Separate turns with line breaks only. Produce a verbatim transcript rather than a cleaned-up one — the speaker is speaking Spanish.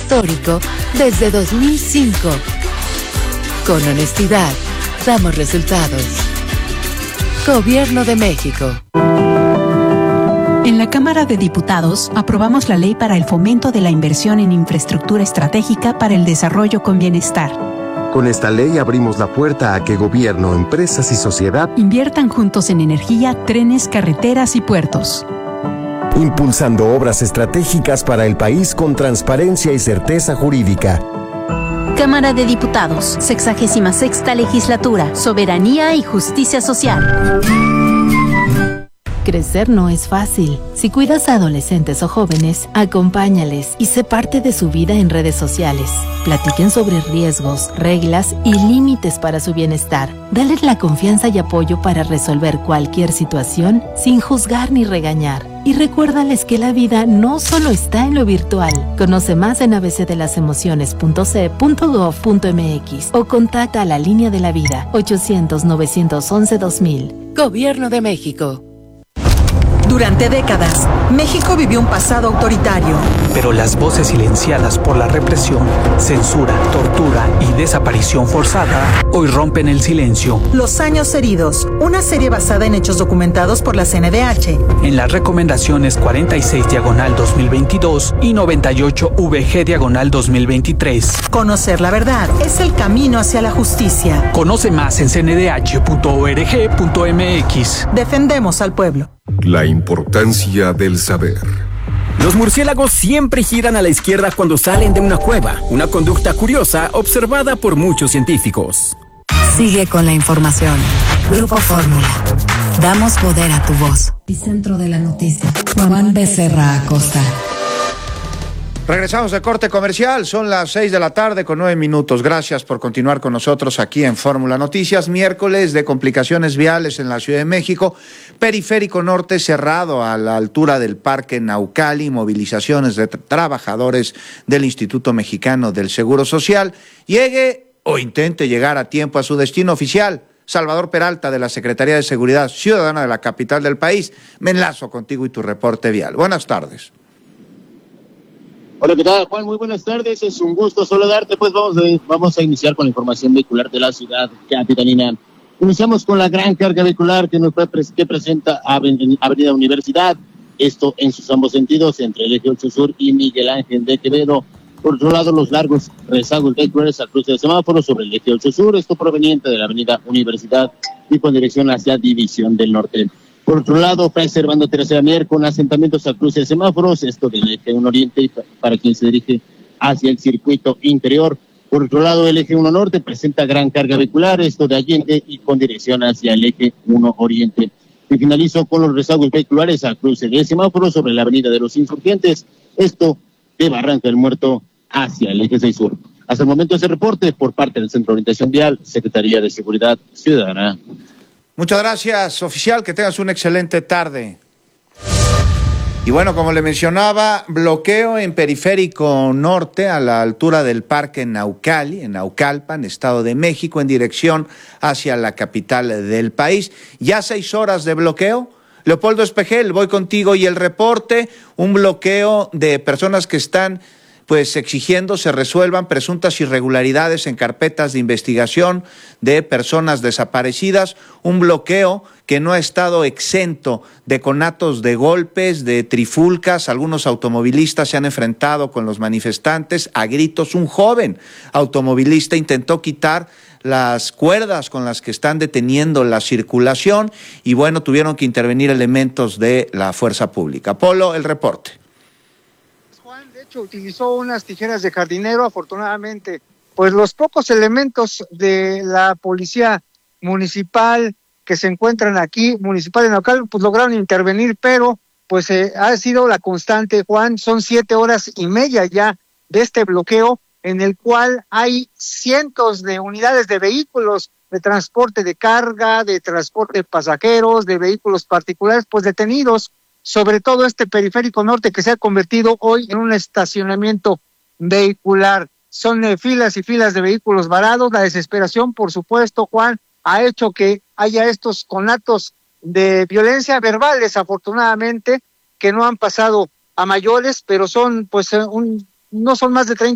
histórico desde dos mil cinco. Con honestidad, damos resultados. Gobierno de México.
En la Cámara de Diputados aprobamos la ley para el fomento de la inversión en infraestructura estratégica para el desarrollo con bienestar.
Con esta ley abrimos la puerta a que gobierno, empresas y sociedad
inviertan juntos en energía, trenes, carreteras y puertos.
Impulsando obras estratégicas para el país con transparencia y certeza jurídica.
Cámara de Diputados, sexagésima sexta legislatura, soberanía y justicia social.
Crecer no es fácil. Si cuidas a adolescentes o jóvenes, acompáñales y sé parte de su vida en redes sociales. Platiquen sobre riesgos, reglas y límites para su bienestar. Dales la confianza y apoyo para resolver cualquier situación sin juzgar ni regañar. Y recuérdales que la vida no solo está en lo virtual. Conoce más en a b c de las emociones punto c e punto gov punto m x o contacta a la línea de la vida ochocientos, novecientos once, dos mil. Gobierno de México.
Durante décadas, México vivió un pasado autoritario.
Pero las voces silenciadas por la represión, censura, tortura y desaparición forzada hoy rompen el silencio.
Los años heridos, una serie basada en hechos documentados por la C N D H.
En las recomendaciones cuarenta y seis diagonal dos mil veintidós y noventa y ocho V G diagonal dos mil veintitrés.
Conocer la verdad es el camino hacia la justicia.
Conoce más en c n d h punto org punto m x.
Defendemos al pueblo.
La importancia del saber.
Los murciélagos siempre giran a la izquierda cuando salen de una cueva, una conducta curiosa observada por muchos científicos.
Sigue con la información. Grupo Fórmula. Damos poder a tu voz.
Epicentro de la noticia. Juan Becerra Acosta.
Regresamos de corte comercial, son las seis de la tarde con nueve minutos. Gracias por continuar con nosotros aquí en Fórmula Noticias. Miércoles de complicaciones viales en la Ciudad de México. Periférico Norte cerrado a la altura del Parque Naucali. Movilizaciones de tra- trabajadores del Instituto Mexicano del Seguro Social. Llegue o intente llegar a tiempo a su destino oficial. Salvador Peralta, de la Secretaría de Seguridad Ciudadana de la capital del país. Me enlazo contigo y tu reporte vial. Buenas tardes.
Hola, ¿qué tal, Juan? Muy buenas tardes, es un gusto saludarte. Pues vamos a, vamos a iniciar con la información vehicular de la ciudad capitalina. Iniciamos con la gran carga vehicular que nos que presenta Avenida Universidad, esto en sus ambos sentidos, entre el eje ocho Sur y Miguel Ángel de Quevedo. Por otro lado, los largos rezagos vehiculares al cruce de semáforos sobre el eje ocho Sur, esto proveniente de la Avenida Universidad y con dirección hacia División del Norte. Por otro lado, Fray Servando Tercera Mier con asentamientos al cruce de semáforos, esto del eje uno Oriente para quien se dirige hacia el circuito interior. Por otro lado, el eje uno Norte presenta gran carga vehicular, esto de Allende y con dirección hacia el eje uno Oriente. Y finalizo con los rezagos vehiculares al cruce de semáforos sobre la avenida de los Insurgentes, esto de Barranca del Muerto hacia el eje seis Sur. Hasta el momento ese reporte por parte del Centro de Orientación Vial, Secretaría de Seguridad Ciudadana.
Muchas gracias, oficial, que tengas una excelente tarde. Y bueno, como le mencionaba, bloqueo en Periférico Norte a la altura del Parque Naucali, en Naucalpan, Estado de México, en dirección hacia la capital del país. Ya seis horas de bloqueo. Leopoldo Espejel, voy contigo y el reporte, un bloqueo de personas que están pues exigiendo se resuelvan presuntas irregularidades en carpetas de investigación de personas desaparecidas, un bloqueo que no ha estado exento de conatos de golpes, de trifulcas. Algunos automovilistas se han enfrentado con los manifestantes a gritos. Un joven automovilista intentó quitar las cuerdas con las que están deteniendo la circulación y bueno, tuvieron que intervenir elementos de la fuerza pública. Polo, el reporte.
Utilizó unas tijeras de jardinero. Afortunadamente, pues los pocos elementos de la policía municipal que se encuentran aquí, municipal de Naucalpan, pues lograron intervenir, pero pues eh, ha sido la constante, Juan. Son siete horas y media ya de este bloqueo, en el cual hay cientos de unidades de vehículos de transporte de carga, de transporte de pasajeros, de vehículos particulares, pues detenidos, sobre todo este Periférico Norte que se ha convertido hoy en un estacionamiento vehicular. Son eh, filas y filas de vehículos varados. La desesperación, por supuesto, Juan, ha hecho que haya estos conatos de violencia verbales, afortunadamente, que no han pasado a mayores, pero son, pues, un, no son más de treinta